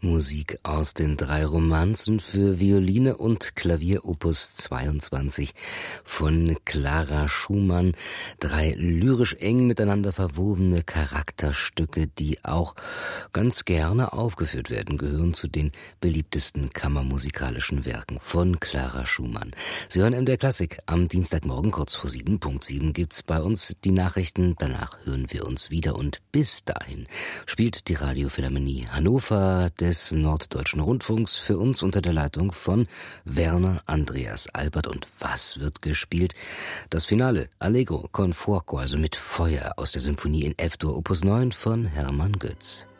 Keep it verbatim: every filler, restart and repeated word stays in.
Musik aus den drei Romanzen für Violine und Klavier Opus zweiundzwanzig von Clara Schumann. Drei lyrisch eng miteinander verwobene Charakterstücke, die auch ganz gerne aufgeführt werden, gehören zu den beliebtesten kammermusikalischen Werken von Clara Schumann. Sie hören M D R Klassik. Am Dienstagmorgen kurz vor sieben, Punkt sieben gibt's bei uns die Nachrichten. Danach hören wir uns wieder und bis dahin spielt die Radiophilharmonie Hannover des Norddeutschen Rundfunks für uns unter der Leitung von Werner Andreas Albert. Und was wird gespielt? Das Finale, Allegro con fuoco, also mit Feuer aus der Symphonie in F-Dur Opus neun von Hermann Götz.